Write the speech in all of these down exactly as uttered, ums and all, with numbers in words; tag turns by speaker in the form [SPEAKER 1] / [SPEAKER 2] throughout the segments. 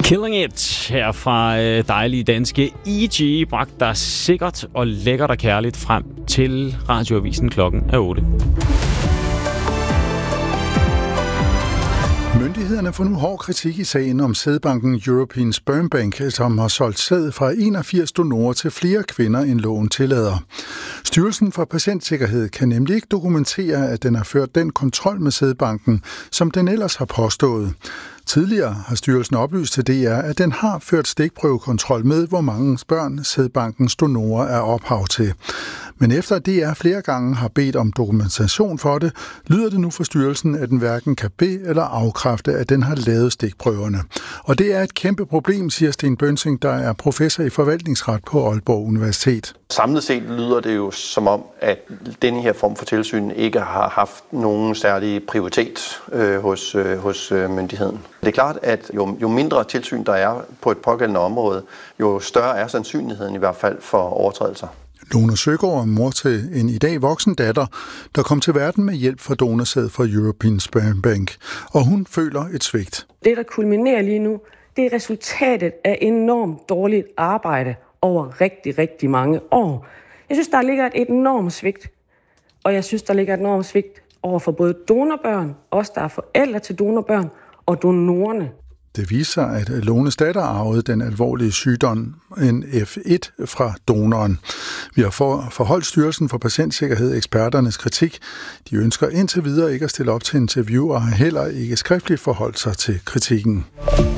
[SPEAKER 1] Killing It her fra dejlige danske E G bragte dig sikkert og lækkert og kærligt frem til Radioavisen klokken er otte.
[SPEAKER 2] Myndighederne får nu hård kritik i sagen om sædbanken European Sperm Bank, som har solgt sæd fra enogfirs donorer til flere kvinder, end loven tillader. Styrelsen for Patientsikkerhed kan nemlig ikke dokumentere, at den har ført den kontrol med sædbanken, som den ellers har påstået. Tidligere har styrelsen oplyst til D R, at den har ført stikprøvekontrol med, hvor mange børn sædbankens donorer er ophav til. Men efter at D R flere gange har bedt om dokumentation for det, lyder det nu for styrelsen, at den hverken kan bede eller afkræfte, at den har lavet stikprøverne. Og det er et kæmpe problem, siger Sten Bønsing, der er professor i forvaltningsret på Aalborg Universitet.
[SPEAKER 3] Samlet set lyder det jo som om, at denne her form for tilsyn ikke har haft nogen særlig prioritet øh, hos, øh, hos øh, myndigheden. Det er klart, at jo, jo mindre tilsyn der er på et pågældende område, jo større er sandsynligheden i hvert fald for overtrædelser.
[SPEAKER 2] Lone Søgaard er mor til en i dag voksen datter, der kom til verden med hjælp fra donorsæd fra European Sperm Bank, og hun føler et svigt.
[SPEAKER 4] Det, der kulminerer lige nu, det er resultatet af enormt dårligt arbejde over rigtig, rigtig mange år. Jeg synes, der ligger et enormt svigt, og jeg synes, der ligger et enormt svigt over for både donorbørn, os der er forældre til donorbørn, og donorerne.
[SPEAKER 2] Det viser, at Lones datter arvede den alvorlige sygdom N F et fra donoren. Vi har for, forholdt Styrelsen for Patientsikkerhed eksperternes kritik. De ønsker indtil videre ikke at stille op til interview og har heller ikke skriftligt forholdt sig til kritikken.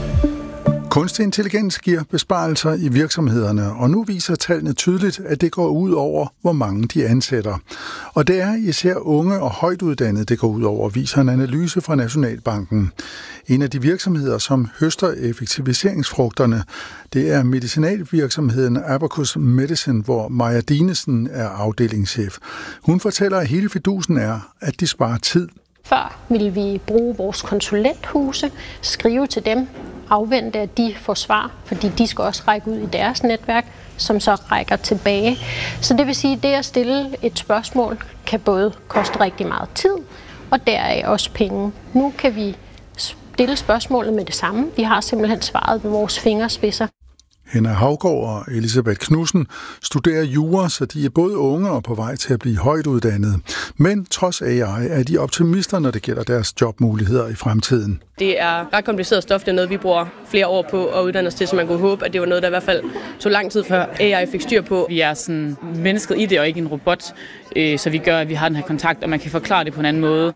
[SPEAKER 2] Kunstig intelligens giver besparelser i virksomhederne, og nu viser tallene tydeligt, at det går ud over, hvor mange de ansætter. Og det er især unge og højtuddannede, det går ud over, viser en analyse fra Nationalbanken. En af de virksomheder, som høster effektiviseringsfrugterne, det er medicinalvirksomheden Abacus Medicine, hvor Maja Dinesen er afdelingschef. Hun fortæller, at hele fidusen er, at de sparer tid.
[SPEAKER 5] Før ville vi bruge vores konsulenthuse, skrive til dem, afvente, at de får svar, fordi de skal også række ud i deres netværk, som så rækker tilbage. Så det vil sige, at det at stille et spørgsmål kan både koste rigtig meget tid, og deraf også penge. Nu kan vi stille spørgsmålet med det samme. Vi har simpelthen svaret med vores fingerspidser.
[SPEAKER 2] Henna Havgaard og Elisabeth Knudsen studerer jura, så de er både unge og på vej til at blive højt uddannede. Men trods A I er de optimister, når det gælder deres jobmuligheder i fremtiden.
[SPEAKER 6] Det er ret kompliceret stof. Det er noget, vi bruger flere år på at uddanne os til, så man kunne håbe, at det var noget, der i hvert fald tog lang tid før A I fik styr på.
[SPEAKER 7] Vi er sådan mennesket i det og ikke en robot, så vi gør, at vi har den her kontakt, og man kan forklare det på en anden måde.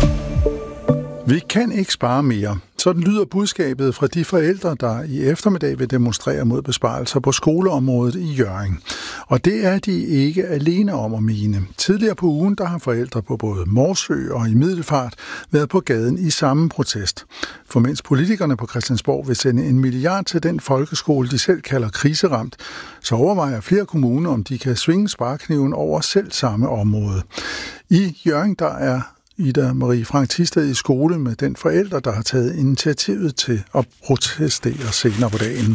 [SPEAKER 2] Vi kan ikke spare mere. Sådan lyder budskabet fra de forældre, der i eftermiddag vil demonstrere mod besparelser på skoleområdet i Hjørring. Og det er de ikke alene om at mene. Tidligere på ugen, der har forældre på både Morsø og i Middelfart været på gaden i samme protest. For mens politikerne på Christiansborg vil sende en milliard til den folkeskole, de selv kalder kriseramt, så overvejer flere kommuner, om de kan svinge sparekniven over selv samme område. I Hjørring, der er Ida Marie Frank Thisted i skole med den forælder, der har taget initiativet til at protestere senere på dagen.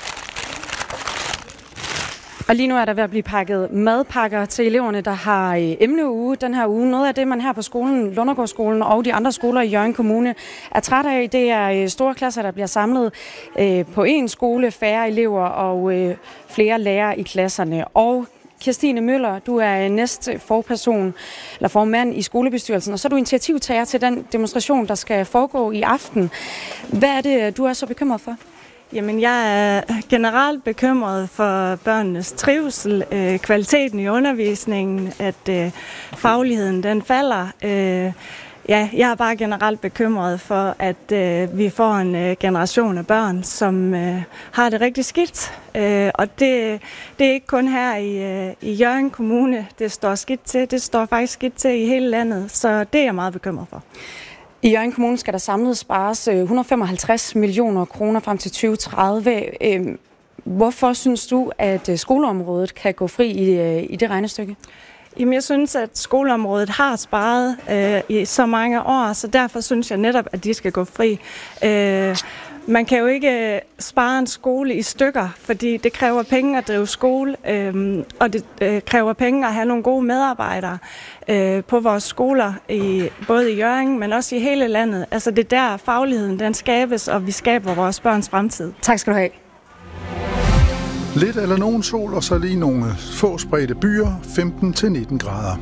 [SPEAKER 8] Og lige nu er der ved at blive pakket madpakker til eleverne, der har emneuge den her uge. Noget af det, man her på skolen, Lundergårdsskolen og de andre skoler i Hjørring Kommune er træt af, det er store klasser, der bliver samlet på en skole, færre elever og flere lærere i klasserne. Og Kirstine Møller, du er næste forperson, eller formand i skolebestyrelsen, og så er du initiativtager til den demonstration, der skal foregå i aften. Hvad er det, du er så bekymret for?
[SPEAKER 9] Jamen, jeg er generelt bekymret for børnenes trivsel, øh, kvaliteten i undervisningen, at øh, fagligheden den falder. Øh, ja, jeg er bare generelt bekymret for, at øh, vi får en øh, generation af børn, som øh, har det rigtig skidt. Øh, og det, det er ikke kun her i, øh, i Hjørring Kommune, det står skidt til. Det står faktisk skidt til i hele landet, så det er jeg meget bekymret for.
[SPEAKER 8] I Hjørring Kommune skal der samlet spares et hundrede og femoghalvtreds millioner kroner frem til tyve tredive. Hvorfor synes du, at skoleområdet kan gå fri i, i det regnestykke?
[SPEAKER 9] Jamen, jeg synes, at skoleområdet har sparet øh, i så mange år, så derfor synes jeg netop, at de skal gå fri. Øh, man kan jo ikke spare en skole i stykker, fordi det kræver penge at drive skole, øhm, og det øh, kræver penge at have nogle gode medarbejdere øh, på vores skoler, i, både i Hjørring, men også i hele landet. Altså det er der fagligheden den skabes, og vi skaber vores børns fremtid.
[SPEAKER 8] Tak skal du have.
[SPEAKER 2] Lidt eller nogen sol, og så lige nogle få spredte byer, femten til nitten grader.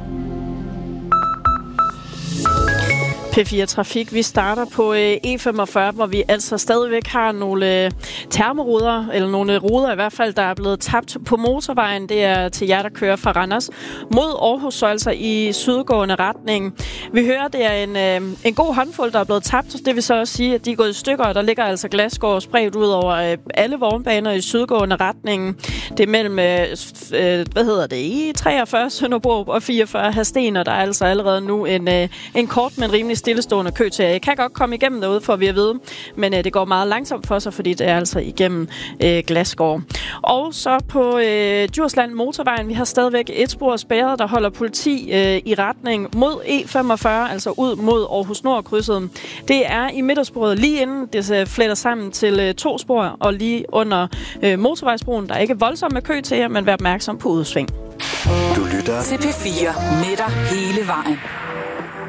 [SPEAKER 10] P fire Trafik. Vi starter på E femogfyrre, hvor vi altså stadigvæk har nogle termoruder, eller nogle ruder i hvert fald, der er blevet tabt på motorvejen. Det er til jer, der kører fra Randers mod Aarhus, så altså i sydgående retning. Vi hører, det er en, en god håndfuld, der er blevet tabt. Det vil så også sige, at de er gået i stykker, og der ligger altså glasskår spredt ud over alle vognbaner i sydgående retning. Det er mellem, hvad hedder det, i treogfyrre Sønderborg og fireogfyrre Hadsten, og der er altså allerede nu en, en kort, men rimelig stillestående kø til. Jeg kan godt komme igennem derude, for vi at vide, men øh, det går meget langsomt for sig, fordi det er altså igennem øh, Glasgård. Og så på øh, Djursland Motorvejen, vi har stadigvæk et spor spærret, der holder politi øh, i retning mod E femogfyrre, altså ud mod Aarhus Nord-krydset. Det er i midtersporet lige inden det fletter sammen til øh, to spor, og lige under øh, motorvejsbroen. Der er ikke voldsomt med kø til jer, men vær opmærksom på udsving.
[SPEAKER 11] Du lytter til P fire med dig hele vejen.